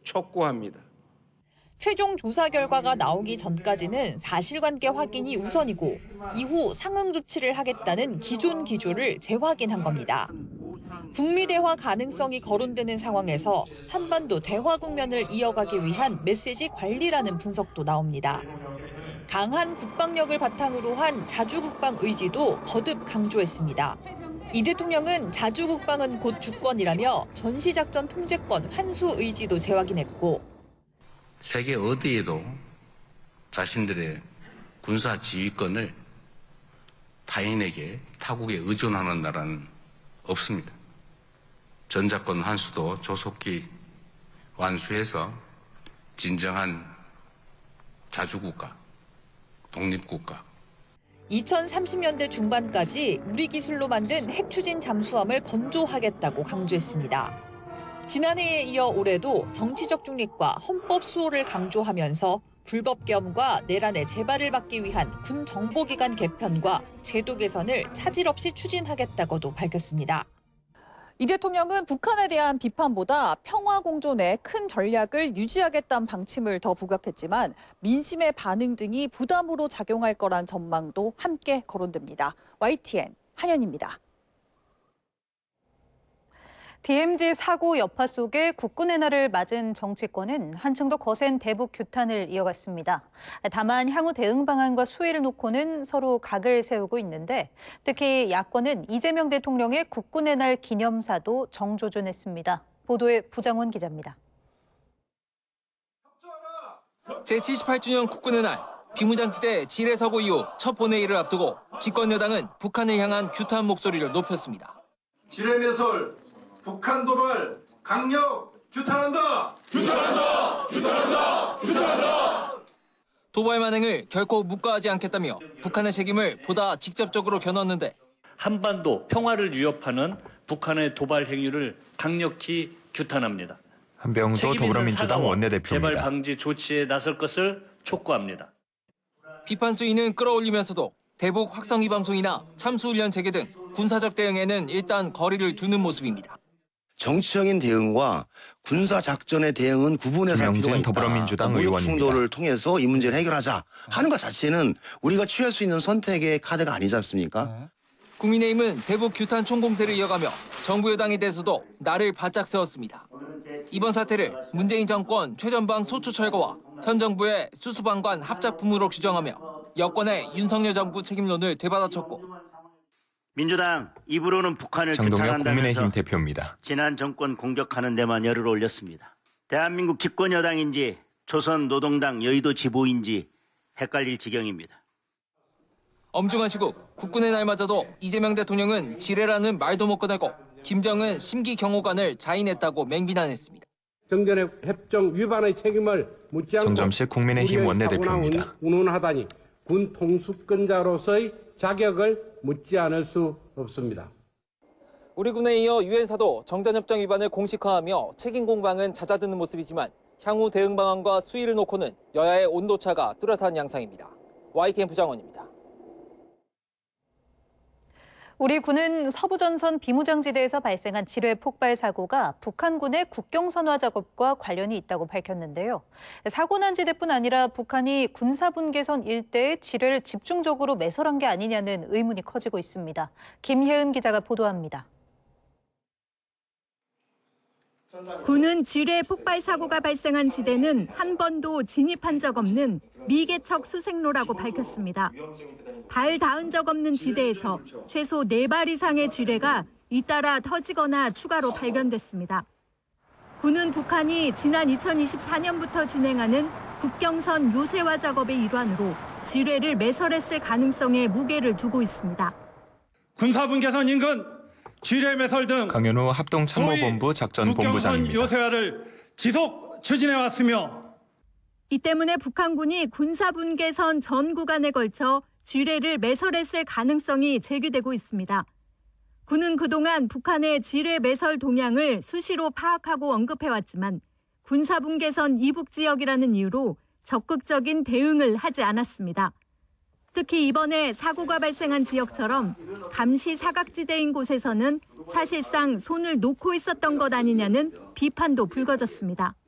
촉구합니다. 최종 조사 결과가 나오기 전까지는 사실관계 확인이 우선이고 이후 상응 조치를 하겠다는 기존 기조를 재확인한 겁니다. 북미 대화 가능성이 거론되는 상황에서 한반도 대화 국면을 이어가기 위한 메시지 관리라는 분석도 나옵니다. 강한 국방력을 바탕으로 한 자주국방 의지도 거듭 강조했습니다. 이 대통령은 자주국방은 곧 주권이라며 전시작전 통제권 환수 의지도 재확인했고 세계 어디에도 자신들의 군사 지휘권을 타인에게 타국에 의존하는 나라는 없습니다. 전자권 환수도 조속히 완수해서 진정한 자주국가, 독립국가. 2030년대 중반까지 우리 기술로 만든 핵 추진 잠수함을 건조하겠다고 강조했습니다. 지난해에 이어 올해도 정치적 중립과 헌법 수호를 강조하면서 불법 계엄과 내란의 재발을 막기 위한 군 정보기관 개편과 제도 개선을 차질 없이 추진하겠다고도 밝혔습니다. 이 대통령은 북한에 대한 비판보다 평화 공존에 큰 전략을 유지하겠다는 방침을 더 부각했지만 민심의 반응 등이 부담으로 작용할 거란 전망도 함께 거론됩니다. YTN 한현입니다. DMZ 사고 여파 속에 국군의 날을 맞은 정치권은 한층 더 거센 대북 규탄을 이어갔습니다. 다만 향후 대응 방안과 수위를 놓고는 서로 각을 세우고 있는데 특히 야권은 이재명 대통령의 국군의 날 기념사도 정조준했습니다. 보도에 부장원 기자입니다. 제78주년 국군의 날, 비무장지대 지뢰 사고 이후 첫 본회의를 앞두고 집권 여당은 북한을 향한 규탄 목소리를 높였습니다. 지뢰 매설, 북한 도발, 강력 규탄한다! 규탄한다! 규탄한다! 규탄한다! 도발 만행을 결코 묵과하지 않겠다며 북한의 책임을 보다 직접적으로 겨눴는데 한반도 평화를 위협하는 북한의 도발 행위를 강력히 규탄합니다. 한병도 더불어민주당 원내대표입니다. 재발 방지 조치에 나설 것을 촉구합니다. 비판 수위는 끌어올리면서도 대북 확성기 방송이나 참수훈련 재개 등 군사적 대응에는 일단 거리를 두는 모습입니다. 정치적인 대응과 군사작전의 대응은 구분해서 할 필요가 있다. 더불어민주당 무력 의원입니다. 충돌을 통해서 이 문제를 해결하자 하는 것 자체는 우리가 취할 수 있는 선택의 카드가 아니지 않습니까? 국민의힘은 대북 규탄 총공세를 이어가며 정부 여당에 대해서도 날을 바짝 세웠습니다. 이번 사태를 문재인 정권 최전방 소추 철거와 현 정부의 수수방관 합작품으로 규정하며 여권의 윤석열 정부 책임론을 되받아쳤고 민주당 입으로는 북한을 정동영 규탄한다면서 국민의힘 대표입니다. 지난 정권 공격하는 데만 열을 올렸습니다. 대한민국 집권 여당인지 조선 노동당 여의도 지보인지 헷갈릴 지경입니다. 엄중한 시국 국군의 날마저도 이재명 대통령은 지뢰라는 말도 못 꺼내고 김정은 심기 경호관을 자인했다고 맹비난했습니다. 정전의 협정 위반의 책임을 묻지 않고 정점식 국민의힘 원내대표입니다. 운운하다니 군 통수권자로서의 자격을 묻지 않을 수 없습니다. 우리 군에 이어 유엔사도 정전협정 위반을 공식화하며 책임 공방은 잦아드는 모습이지만 향후 대응 방안과 수위를 놓고는 여야의 온도차가 뚜렷한 양상입니다. YTN 부장원입니다. 우리 군은 서부전선 비무장지대에서 발생한 지뢰 폭발 사고가 북한군의 국경선화 작업과 관련이 있다고 밝혔는데요. 사고 난 지대뿐 아니라 북한이 군사분계선 일대에 지뢰를 집중적으로 매설한 게 아니냐는 의문이 커지고 있습니다. 김혜은 기자가 보도합니다. 군은 지뢰 폭발 사고가 발생한 지대는 한 번도 진입한 적 없는 미개척 수색로라고 밝혔습니다. 발 닿은 적 없는 지대에서 최소 4발 이상의 지뢰가 잇따라 터지거나 추가로 발견됐습니다. 군은 북한이 지난 2024년부터 진행하는 국경선 요새화 작업의 일환으로 지뢰를 매설했을 가능성에 무게를 두고 있습니다. 군사분계선 인근 지뢰 매설 등 강현우 합동참모본부 작전본부장입니다. 요새화를 지속 추진해왔으며 이 때문에 북한군이 군사분계선 전 구간에 걸쳐 지뢰를 매설했을 가능성이 제기되고 있습니다. 군은 그동안 북한의 지뢰 매설 동향을 수시로 파악하고 언급해왔지만 군사분계선 이북 지역이라는 이유로 적극적인 대응을 하지 않았습니다. 특히 이번에 사고가 발생한 지역처럼 감시 사각지대인 곳에서는 사실상 손을 놓고 있었던 것 아니냐는 비판도 불거졌습니다.